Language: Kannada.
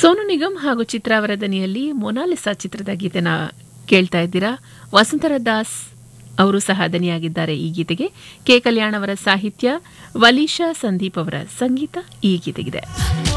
ಸೋನು ನಿಗಮ್ ಹಾಗೂ ಚಿತ್ರ ಅವರ ದನಿಯಲ್ಲಿ ಮೊನಾಲಿಸಾ ಚಿತ್ರದ ಗೀತೆನ ಕೇಳ್ತಾ ಇದ್ದೀರಾ. ವಸುಂಧರಾ ದಾಸ್ ಅವರು ಸಹ ದನಿಯಾಗಿದ್ದಾರೆ ಈ ಗೀತೆಗೆ. ಕೆ ಕಲ್ಯಾಣ್ ಅವರ ಸಾಹಿತ್ಯ, ವಲೀಶಾ ಸಂದೀಪ್ ಅವರ ಸಂಗೀತ ಈ ಗೀತೆಗಿದೆ.